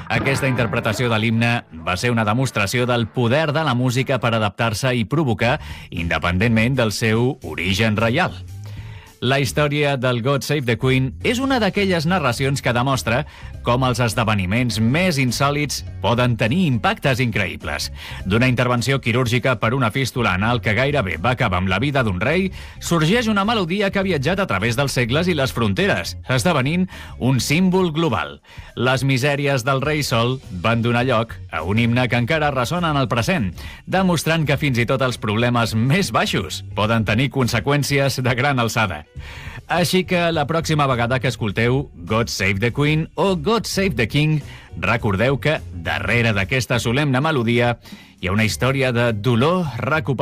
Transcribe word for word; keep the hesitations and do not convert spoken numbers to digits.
Aquesta interpretació de l'himne va ser una demostració del poder de la música per adaptar-se i provocar, independentment del seu origen reial. La història del God Save the Queen és una d'aquelles narracions que demostra com els esdeveniments més insòlits poden tenir impactes increïbles. D'una intervenció quirúrgica per una fístula anal que gairebé va acabar amb la vida d'un rei, sorgeix una melodia que ha viatjat a través dels segles i les fronteres, esdevenint un símbol global. Les misèries del rei Sol van donar lloc a un himne que encara ressona en el present, demostrant que fins i tot els problemes més baixos poden tenir conseqüències de gran alçada. Així que la pròxima vegada que escolteu God Save the Queen o God Save the King, recordeu que darrere d'aquesta solemne melodia hi ha una història de dolor, recuperació